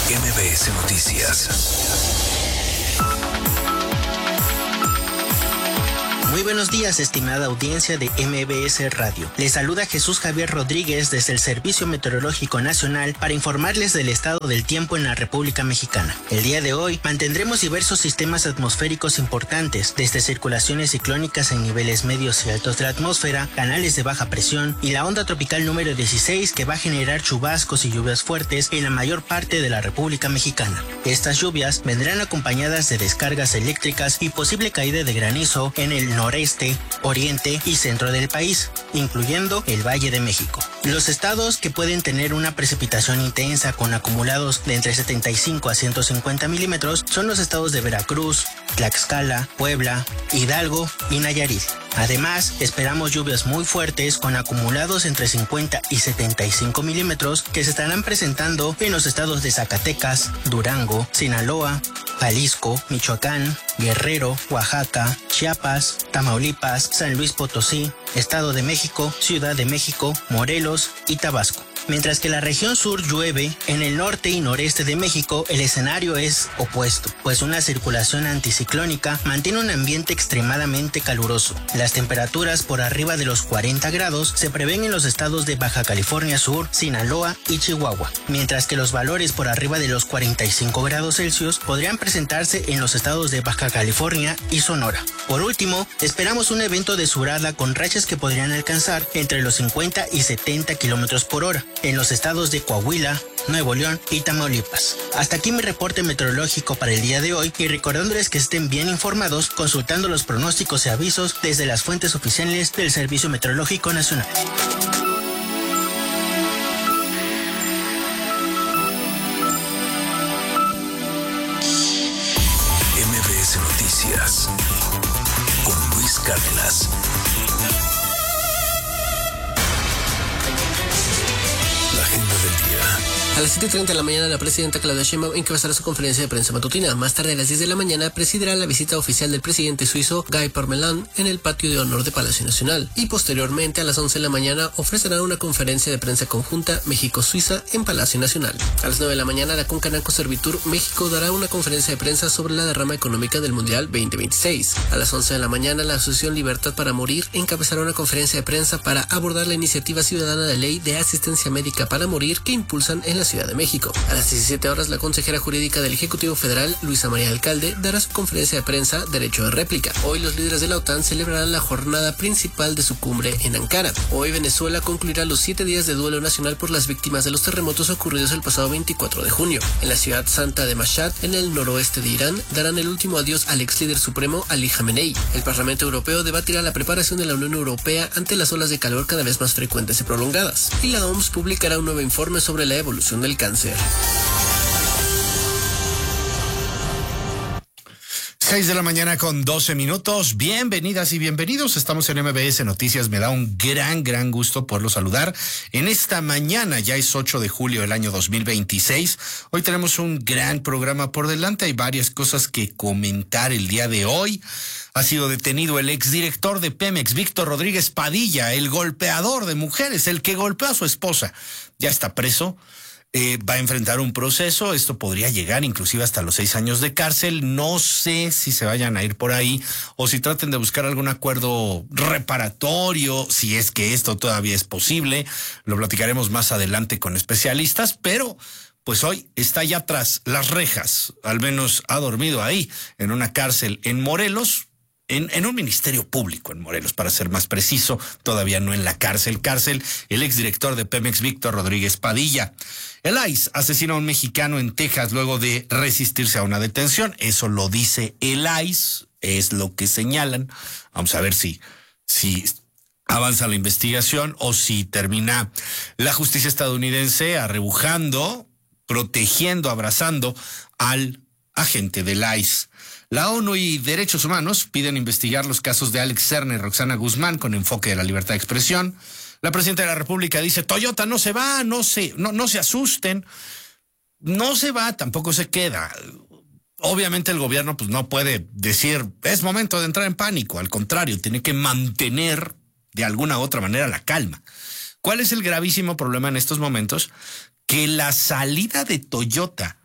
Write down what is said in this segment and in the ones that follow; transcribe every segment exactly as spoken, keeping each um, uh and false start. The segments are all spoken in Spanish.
M B S Noticias. Muy buenos días, estimada audiencia de M B S Radio. Les saluda Jesús Javier Rodríguez desde el Servicio Meteorológico Nacional para informarles del estado del tiempo en la República Mexicana. El día de hoy mantendremos diversos sistemas atmosféricos importantes, desde circulaciones ciclónicas en niveles medios y altos de la atmósfera, canales de baja presión y la onda tropical número dieciséis, que va a generar chubascos y lluvias fuertes en la mayor parte de la República Mexicana. Estas lluvias vendrán acompañadas de descargas eléctricas y posible caída de granizo en el noreste, oriente y centro del país, incluyendo el Valle de México. Los estados que pueden tener una precipitación intensa con acumulados de entre setenta y cinco a ciento cincuenta milímetros son los estados de Veracruz, Tlaxcala, Puebla, Hidalgo y Nayarit. Además, esperamos lluvias muy fuertes con acumulados entre cincuenta y setenta y cinco milímetros que se estarán presentando en los estados de Zacatecas, Durango, Sinaloa, Jalisco, Michoacán, Guerrero, Oaxaca, Chiapas, Tamaulipas, San Luis Potosí, Estado de México, Ciudad de México, Morelos y Tabasco. Mientras que la región sur llueve, en el norte y noreste de México el escenario es opuesto, pues una circulación anticiclónica mantiene un ambiente extremadamente caluroso. Las temperaturas por arriba de los cuarenta grados se prevén en los estados de Baja California Sur, Sinaloa y Chihuahua, mientras que los valores por arriba de los cuarenta y cinco grados Celsius podrían presentarse en los estados de Baja California y Sonora. Por último, esperamos un evento de surada con rachas que podrían alcanzar entre los cincuenta y setenta kilómetros por hora en los estados de Coahuila, Nuevo León y Tamaulipas. Hasta aquí mi reporte meteorológico para el día de hoy, y recordándoles que estén bien informados consultando los pronósticos y avisos desde las fuentes oficiales del Servicio Meteorológico Nacional. M B S Noticias con Luis Cárdenas. La agenda del día. A las siete treinta de la mañana, la presidenta Claudia Sheinbaum encabezará su conferencia de prensa matutina. Más tarde, a las diez de la mañana, presidirá la visita oficial del presidente suizo Guy Parmelin en el patio de honor de Palacio Nacional. Y posteriormente, a las once de la mañana, ofrecerá una conferencia de prensa conjunta México-Suiza en Palacio Nacional. A las nueve de la mañana, la Concanaco Servitur México dará una conferencia de prensa sobre la derrama económica del Mundial veinte veintiséis. A las once de la mañana, la Asociación Libertad para Morir encabezará una conferencia de prensa para abordar la iniciativa ciudadana de ley de asistencia médica para morir que impulsan en la Ciudad de México. A las diecisiete horas, la consejera jurídica del Ejecutivo Federal, Luisa María Alcalde, dará su conferencia de prensa Derecho de Réplica. Hoy los líderes de la OTAN celebrarán la jornada principal de su cumbre en Ankara. Hoy Venezuela concluirá los siete días de duelo nacional por las víctimas de los terremotos ocurridos el pasado veinticuatro de junio. En la ciudad santa de Mashhad, en el noroeste de Irán, darán el último adiós al ex líder supremo Ali Khamenei. El Parlamento Europeo debatirá la preparación de la Unión Europea ante las olas de calor cada vez más frecuentes y prolongadas. Y la O M S publicará un nuevo informe sobre la evolución del cáncer. seis de la mañana con doce minutos. Bienvenidas y bienvenidos. Estamos en M B S Noticias. Me da un gran, gran gusto poderlos saludar. En esta mañana, ya es ocho de julio del año dos mil veintiséis. Hoy tenemos un gran programa por delante. Hay varias cosas que comentar el día de hoy. Ha sido detenido el exdirector de Pemex, Víctor Rodríguez Padilla, el golpeador de mujeres, el que golpeó a su esposa. Ya está preso. Eh, va a enfrentar un proceso. Esto podría llegar inclusive hasta los seis años de cárcel. No sé si se vayan a ir por ahí o si traten de buscar algún acuerdo reparatorio, si es que esto todavía es posible. Lo platicaremos más adelante con especialistas, pero pues hoy está ya tras las rejas. Al menos ha dormido ahí, en una cárcel en Morelos. En, en un ministerio público en Morelos, para ser más preciso, todavía no en la cárcel. Cárcel, el exdirector de Pemex, Víctor Rodríguez Padilla. El I C E asesina a un mexicano en Texas luego de resistirse a una detención. Eso lo dice el I C E, es lo que señalan. Vamos a ver si, si avanza la investigación o si termina la justicia estadounidense arrebujando, protegiendo, abrazando al agente del I C E. La ONU y Derechos Humanos piden investigar los casos de Alex Serna y Roxana Guzmán con enfoque de la libertad de expresión. La presidenta de la República dice, Toyota no se va, no se, no, no se asusten. No se va, tampoco se queda. Obviamente el gobierno pues no puede decir, es momento de entrar en pánico. Al contrario, tiene que mantener de alguna u otra manera la calma. ¿Cuál es el gravísimo problema en estos momentos? Que la salida de Toyota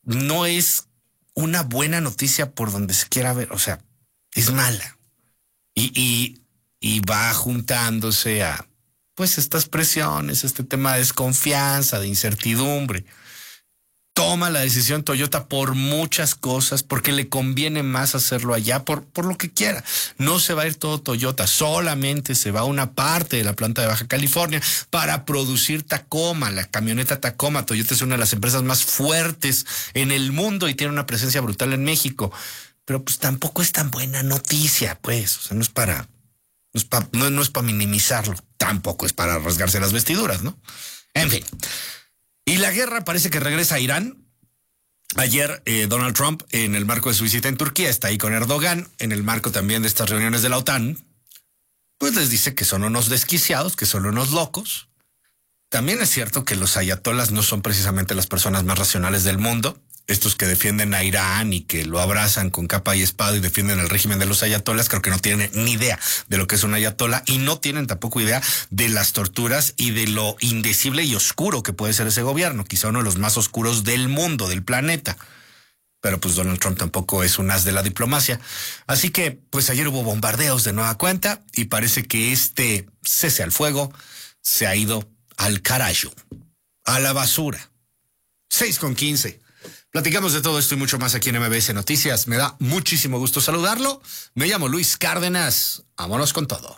no es una buena noticia por donde se quiera ver, o sea, es mala. Y, y, y va juntándose a, pues, estas presiones, este tema de desconfianza, de incertidumbre. Toma la decisión Toyota por muchas cosas, porque le conviene más hacerlo allá, por, por lo que quiera. No se va a ir todo Toyota, solamente se va una parte de la planta de Baja California para producir Tacoma, la camioneta Tacoma. Toyota es una de las empresas más fuertes en el mundo y tiene una presencia brutal en México. Pero pues tampoco es tan buena noticia, pues. O sea, no es para, no es para, no, no es para minimizarlo, tampoco es para rasgarse las vestiduras, ¿no? En fin. Y la guerra parece que regresa a Irán. Ayer eh, Donald Trump, en el marco de su visita en Turquía, está ahí con Erdogan, en el marco también de estas reuniones de la OTAN, pues les dice que son unos desquiciados, que son unos locos. También es cierto que los ayatolas no son precisamente las personas más racionales del mundo. Estos que defienden a Irán y que lo abrazan con capa y espada y defienden el régimen de los ayatolas, creo que no tienen ni idea de lo que es un ayatola y no tienen tampoco idea de las torturas y de lo indecible y oscuro que puede ser ese gobierno, quizá uno de los más oscuros del mundo, del planeta. Pero pues Donald Trump tampoco es un as de la diplomacia. Así que pues ayer hubo bombardeos de nueva cuenta y parece que este cese al fuego se ha ido al carajo, a la basura. seis con quince. Platicamos de todo esto y mucho más aquí en M B S Noticias. Me da muchísimo gusto saludarlo. Me llamo Luis Cárdenas. Vámonos con todo.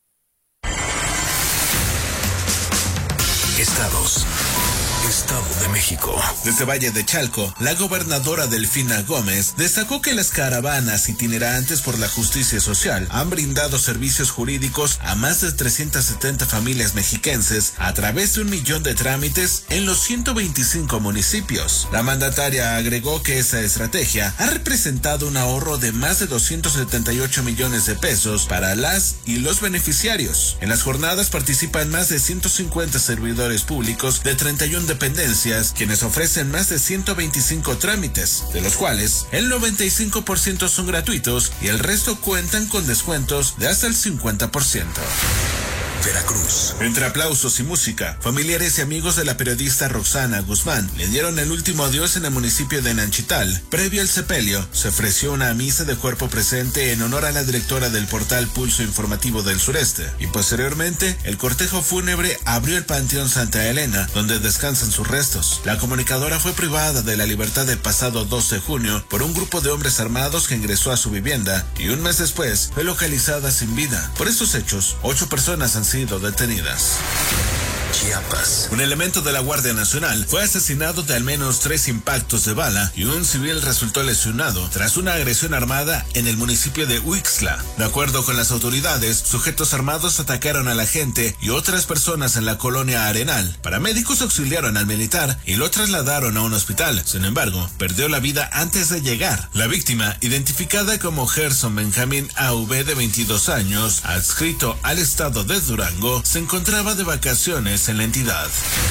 Estados. Estado de México. Desde Valle de Chalco, la gobernadora Delfina Gómez destacó que las caravanas itinerantes por la justicia social han brindado servicios jurídicos a más de trescientas setenta familias mexiquenses a través de un millón de trámites en los ciento veinticinco municipios. La mandataria agregó que esa estrategia ha representado un ahorro de más de doscientos setenta y ocho millones de pesos para las y los beneficiarios. En las jornadas participan más de ciento cincuenta servidores públicos de treinta y uno dependencias, quienes ofrecen más de ciento veinticinco trámites, de los cuales el noventa y cinco por ciento son gratuitos y el resto cuentan con descuentos de hasta el cincuenta por ciento. Veracruz. Entre aplausos y música, familiares y amigos de la periodista Roxana Guzmán le dieron el último adiós en el municipio de Nanchital. Previo al sepelio, se ofreció una misa de cuerpo presente en honor a la directora del portal Pulso Informativo del Sureste, y posteriormente, el cortejo fúnebre abrió el Panteón Santa Elena, donde descansan sus restos. La comunicadora fue privada de la libertad el pasado doce de junio por un grupo de hombres armados que ingresó a su vivienda y un mes después fue localizada sin vida. Por estos hechos, ocho personas han sido detenidas. Chiapas. Un elemento de la Guardia Nacional fue asesinado de al menos tres impactos de bala y un civil resultó lesionado tras una agresión armada en el municipio de Huixtla. De acuerdo con las autoridades, sujetos armados atacaron a la gente y otras personas en la colonia Arenal. Paramédicos auxiliaron al militar y lo trasladaron a un hospital. Sin embargo, perdió la vida antes de llegar. La víctima, identificada como Gerson Benjamín A V de veintidós años, adscrito al estado de Durango, se encontraba de vacaciones en la entidad.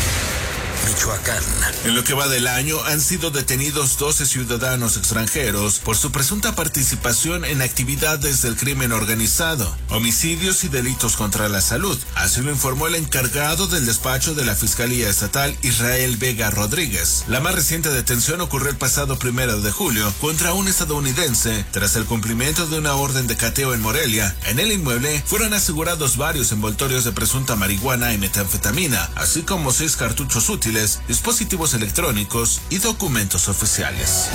Michoacán. En lo que va del año han sido detenidos doce ciudadanos extranjeros por su presunta participación en actividades del crimen organizado, homicidios y delitos contra la salud. Así lo informó el encargado del despacho de la Fiscalía Estatal, Israel Vega Rodríguez. La más reciente detención ocurrió el pasado primero de julio contra un estadounidense tras el cumplimiento de una orden de cateo en Morelia. En el inmueble fueron asegurados varios envoltorios de presunta marihuana y metanfetamina, así como seis cartuchos útiles, dispositivos electrónicos y documentos oficiales.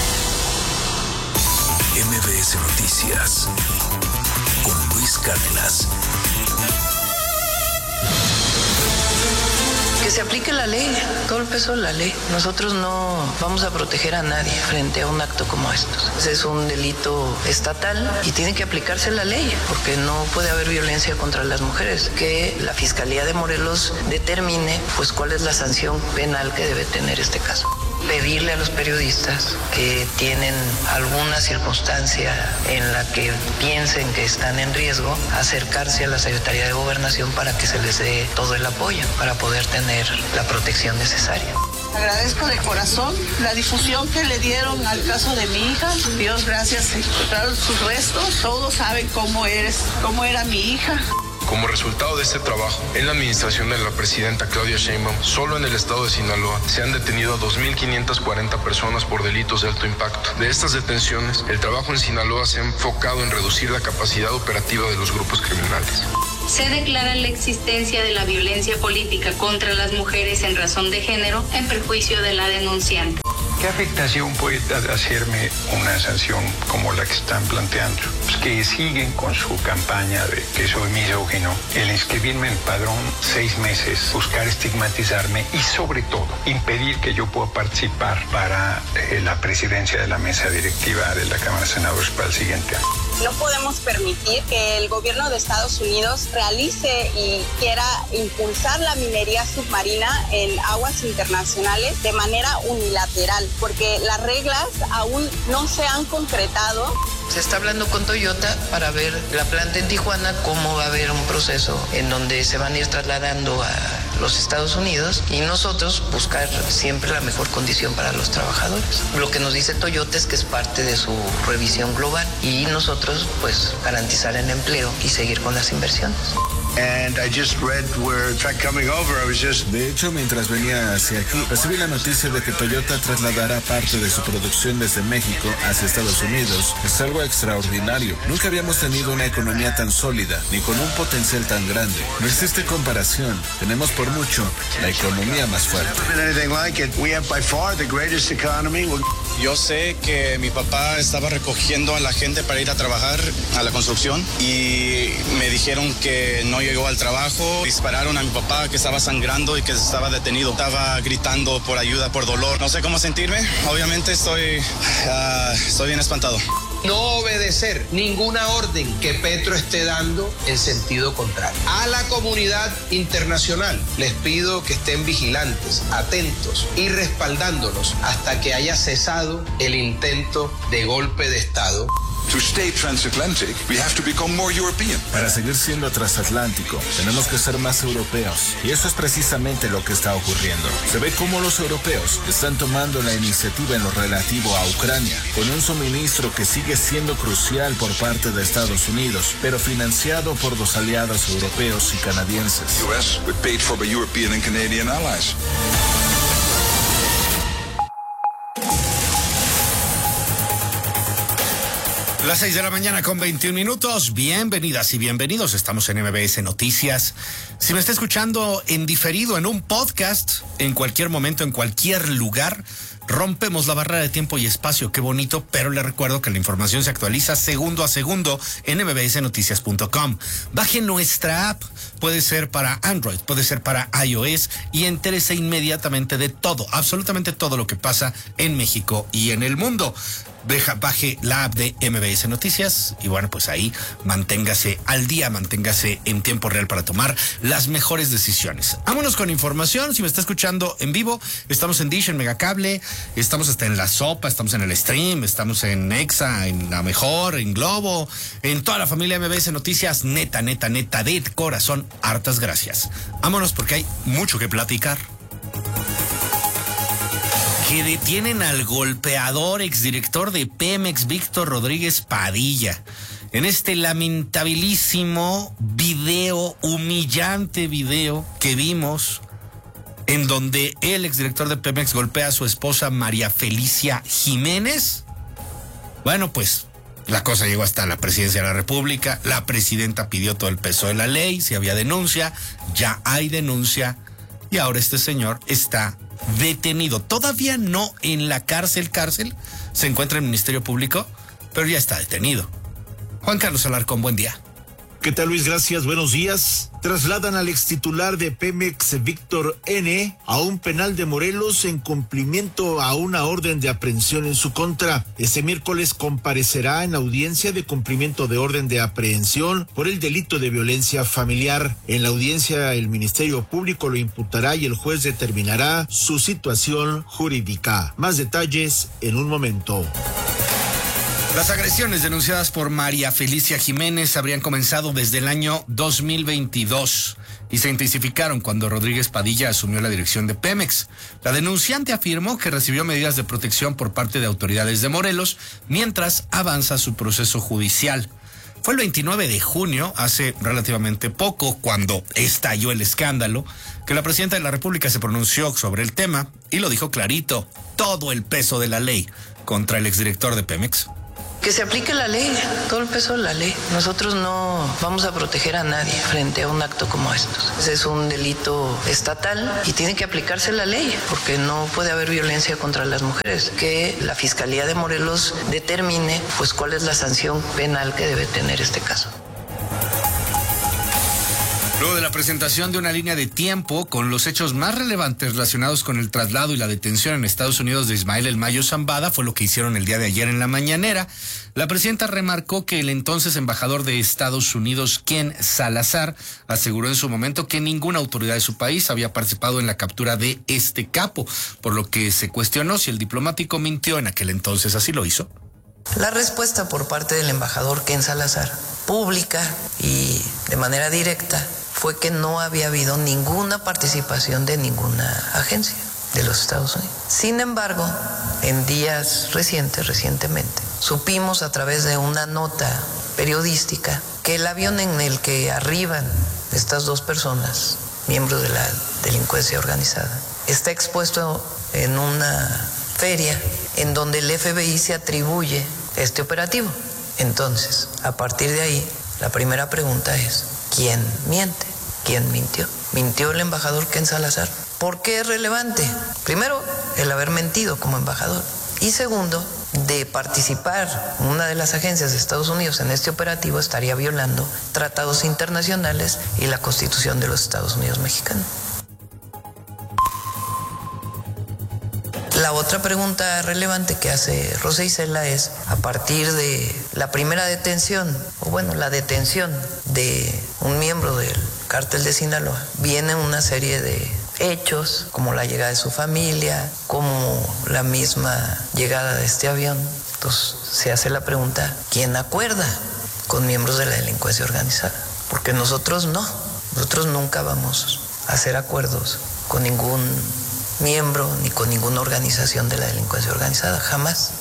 M B S Noticias con Luis Cárdenas. Que se aplique la ley, todo el peso de la ley. Nosotros no vamos a proteger a nadie frente a un acto como estos. Ese es un delito estatal y tiene que aplicarse la ley, porque no puede haber violencia contra las mujeres. Que la Fiscalía de Morelos determine pues cuál es la sanción penal que debe tener este caso. Pedirle a los periodistas que tienen alguna circunstancia en la que piensen que están en riesgo, acercarse a la Secretaría de Gobernación para que se les dé todo el apoyo para poder tener la protección necesaria. Agradezco de corazón la difusión que le dieron al caso de mi hija. Dios gracias, encontraron sus restos. Todos saben cómo eres, cómo era mi hija. Como resultado de este trabajo, en la administración de la presidenta Claudia Sheinbaum, solo en el estado de Sinaloa se han detenido a dos mil quinientas cuarenta personas por delitos de alto impacto. De estas detenciones, el trabajo en Sinaloa se ha enfocado en reducir la capacidad operativa de los grupos criminales. Se declara la existencia de la violencia política contra las mujeres en razón de género en perjuicio de la denunciante. ¿Qué afectación puede hacerme una sanción como la que están planteando? Pues que siguen con su campaña de que soy misógino, el inscribirme en el padrón seis meses, buscar estigmatizarme y sobre todo impedir que yo pueda participar para eh, la presidencia de la mesa directiva de la Cámara de Senadores para el siguiente año. No podemos permitir que el gobierno de Estados Unidos realice y quiera impulsar la minería submarina en aguas internacionales de manera unilateral, porque las reglas aún no se han concretado. Se está hablando con Toyota para ver la planta en Tijuana, cómo va a haber un proceso en donde se van a ir trasladando a los Estados Unidos y nosotros buscar siempre la mejor condición para los trabajadores. Lo que nos dice Toyota es que es parte de su revisión global y nosotros pues garantizar el empleo y seguir con las inversiones. And I just read where track coming over. I was just... De hecho, mientras venía hacia aquí, recibí la noticia de que Toyota trasladará parte de su producción desde México hacia Estados Unidos. Es algo extraordinario. Nunca habíamos tenido una economía tan sólida, ni con un potencial tan grande. No existe comparación. Tenemos por mucho la economía más fuerte. Yo sé que mi papá estaba recogiendo a la gente para ir a trabajar a la construcción y me dijeron que no llegó al trabajo. Dispararon a mi papá que estaba sangrando y que estaba detenido. Estaba gritando por ayuda, por dolor. No sé cómo sentirme. Obviamente estoy, uh, estoy bien espantado. No obedecer ninguna orden que Petro esté dando en sentido contrario. A la comunidad internacional les pido que estén vigilantes, atentos y respaldándonos hasta que haya cesado el intento de golpe de Estado. To stay transatlantic, we have to become more European. Para seguir siendo transatlántico, tenemos que ser más europeos. Y eso es precisamente lo que está ocurriendo. Se ve cómo los europeos están tomando la iniciativa en lo relativo a Ucrania, con un suministro que sigue siendo crucial por parte de Estados Unidos, pero financiado por los aliados europeos y canadienses. U S with paid for by European and Canadian allies. Las seis de la mañana con veintiún minutos. Bienvenidas y bienvenidos. Estamos en M B S Noticias. Si me está escuchando en diferido, en un podcast, en cualquier momento, en cualquier lugar, rompemos la barrera de tiempo y espacio. Qué bonito, pero le recuerdo que la información se actualiza segundo a segundo en m b s noticias punto com. Baje nuestra app. Puede ser para Android, puede ser para iOS y entérese inmediatamente de todo, absolutamente todo lo que pasa en México y en el mundo. Deja, baje la app de M B S Noticias y bueno, pues ahí manténgase al día, manténgase en tiempo real para tomar las mejores decisiones. Vámonos con información. Si me está escuchando en vivo, estamos en Dish, en Megacable, estamos hasta en La Sopa, estamos en el Stream, estamos en Exa, en La Mejor, en Globo, en toda la familia M B S Noticias. Neta, neta, neta, de corazón, hartas gracias. Vámonos porque hay mucho que platicar. Que detienen al golpeador exdirector de Pemex, Víctor Rodríguez Padilla, en este lamentabilísimo video, humillante video que vimos, en donde el exdirector de Pemex golpea a su esposa María Felicia Jiménez. Bueno, pues la cosa llegó hasta la presidencia de la República. La presidenta pidió todo el peso de la ley, si había denuncia, ya hay denuncia, y ahora este señor está detenido. Todavía no en la cárcel, cárcel, se encuentra en el Ministerio Público, pero ya está detenido. Juan Carlos Alarcón, buen día. ¿Qué tal, Luis? Gracias, buenos días. Trasladan al extitular de Pemex, Víctor N., a un penal de Morelos en cumplimiento a una orden de aprehensión en su contra. Este miércoles comparecerá en audiencia de cumplimiento de orden de aprehensión por el delito de violencia familiar. En la audiencia, el Ministerio Público lo imputará y el juez determinará su situación jurídica. Más detalles en un momento. Las agresiones denunciadas por María Felicia Jiménez habrían comenzado desde el año dos mil veintidós y se intensificaron cuando Rodríguez Padilla asumió la dirección de Pemex. La denunciante afirmó que recibió medidas de protección por parte de autoridades de Morelos mientras avanza su proceso judicial. Fue el veintinueve de junio, hace relativamente poco, cuando estalló el escándalo, que la presidenta de la República se pronunció sobre el tema y lo dijo clarito: todo el peso de la ley contra el exdirector de Pemex. Que se aplique la ley, todo el peso de la ley. Nosotros no vamos a proteger a nadie frente a un acto como estos. Ese es un delito estatal y tiene que aplicarse la ley, porque no puede haber violencia contra las mujeres. Que la Fiscalía de Morelos determine pues cuál es la sanción penal que debe tener este caso. Luego de la presentación de una línea de tiempo con los hechos más relevantes relacionados con el traslado y la detención en Estados Unidos de Ismael El Mayo Zambada, fue lo que hicieron el día de ayer en la mañanera, la presidenta remarcó que el entonces embajador de Estados Unidos, Ken Salazar, aseguró en su momento que ninguna autoridad de su país había participado en la captura de este capo, por lo que se cuestionó si el diplomático mintió en aquel entonces. ¿Así lo hizo? La respuesta por parte del embajador Ken Salazar, pública y de manera directa, fue que no había habido ninguna participación de ninguna agencia de los Estados Unidos. Sin embargo, en días recientes, recientemente, supimos a través de una nota periodística que el avión en el que arriban estas dos personas, miembros de la delincuencia organizada, está expuesto en una feria en donde el F B I se atribuye este operativo. Entonces, a partir de ahí, la primera pregunta es: ¿quién miente? ¿Quién mintió? ¿Mintió el embajador Ken Salazar? ¿Por qué es relevante? Primero, el haber mentido como embajador. Y segundo, de participar una de las agencias de Estados Unidos en este operativo estaría violando tratados internacionales y la Constitución de los Estados Unidos mexicanos. La otra pregunta relevante que hace Rosa Isela es: a partir de la primera detención, o bueno, la detención de un miembro del cártel de Sinaloa, viene una serie de hechos, como la llegada de su familia, como la misma llegada de este avión. Entonces se hace la pregunta: ¿quién acuerda con miembros de la delincuencia organizada? Porque nosotros no, nosotros nunca vamos a hacer acuerdos con ningún miembro ni con ninguna organización de la delincuencia organizada, jamás.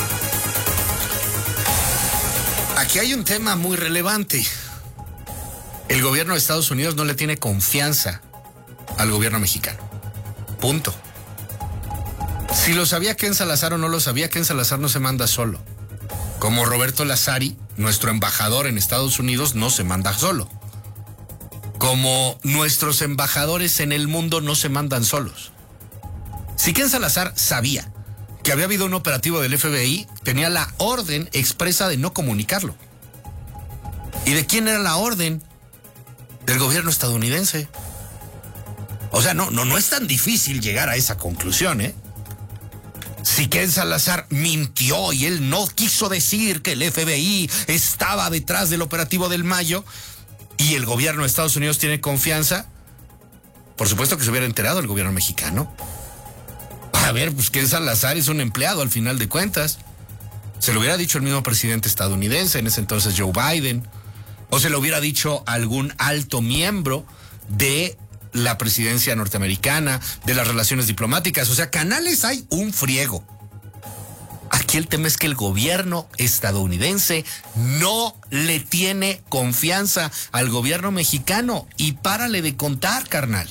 Aquí hay un tema muy relevante. El gobierno de Estados Unidos no le tiene confianza al gobierno mexicano. Punto. Si lo sabía Ken Salazar o no lo sabía, Ken Salazar no se manda solo. Como Roberto Lazari, nuestro embajador en Estados Unidos, no se manda solo. Como nuestros embajadores en el mundo no se mandan solos. Si Ken Salazar sabía que había habido un operativo del F B I, tenía la orden expresa de no comunicarlo. ¿Y de quién era la orden? Del gobierno estadounidense. O sea, no, no, no es tan difícil llegar a esa conclusión, ¿eh? Si Ken Salazar mintió y él no quiso decir que el F B I estaba detrás del operativo del Mayo y el gobierno de Estados Unidos tiene confianza, por supuesto que se hubiera enterado el gobierno mexicano. A ver, pues Ken Salazar es un empleado al final de cuentas. Se lo hubiera dicho el mismo presidente estadounidense, en ese entonces Joe Biden, o se lo hubiera dicho algún alto miembro de la presidencia norteamericana, de las relaciones diplomáticas. O sea, canales hay un friego. Aquí el tema es que el gobierno estadounidense no le tiene confianza al gobierno mexicano. Y párale de contar, carnal.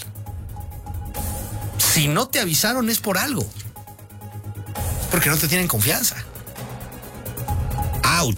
Si no te avisaron es por algo. Porque no te tienen confianza. ¡Auch!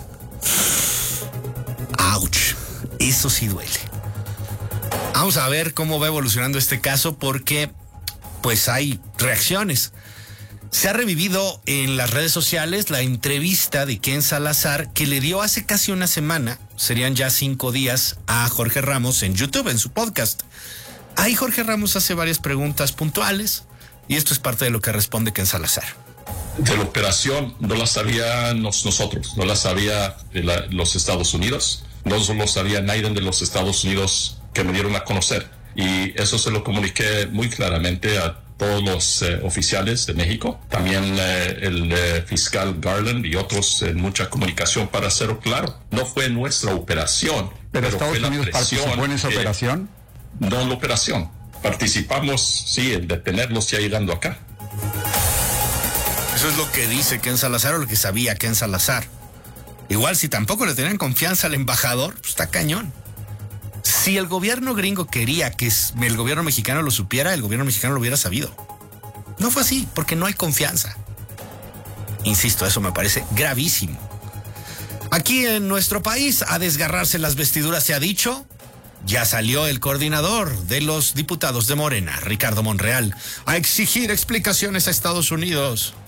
¡Auch! Eso sí duele. Vamos a ver cómo va evolucionando este caso, porque pues hay reacciones. Se ha revivido en las redes sociales la entrevista de Ken Salazar que le dio hace casi una semana, serían ya cinco días, a Jorge Ramos en YouTube, en su podcast. Ahí Jorge Ramos hace varias preguntas puntuales y esto es parte de lo que responde Ken Salazar. De la operación no la sabíamos nosotros, no la sabía la, los Estados Unidos, no lo sabía nadie de los Estados Unidos que me dieron a conocer. Y eso se lo comuniqué muy claramente a todos los eh, oficiales de México, también eh, el eh, fiscal Garland y otros en eh, mucha comunicación para hacerlo claro. No fue nuestra operación. ¿Pero, pero Estados Unidos participó en esa eh, operación? No en la operación. Participamos, sí, en detenerlos ya llegando acá. Eso es lo que dice Ken Salazar, o lo que sabía Ken Salazar. Igual si tampoco le tenían confianza al embajador, pues está cañón. Si el gobierno gringo quería que el gobierno mexicano lo supiera, el gobierno mexicano lo hubiera sabido. No fue así, porque no hay confianza. Insisto, eso me parece gravísimo. Aquí en nuestro país, a desgarrarse las vestiduras se ha dicho. Ya salió el coordinador de los diputados de Morena, Ricardo Monreal, a exigir explicaciones a Estados Unidos.